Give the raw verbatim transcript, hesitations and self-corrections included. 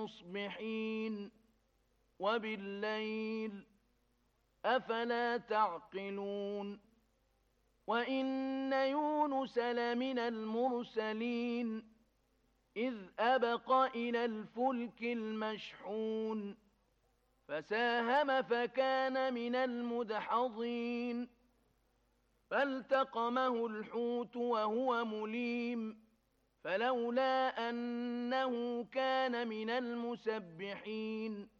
مصبحين وبالليل أفلا تعقلون وإن يونس لمن المرسلين إذ أبق إلى الفلك المشحون فساهم فكان من المدحضين فالتقمه الحوت وهو مليم فلولا أنه كان من المسبحين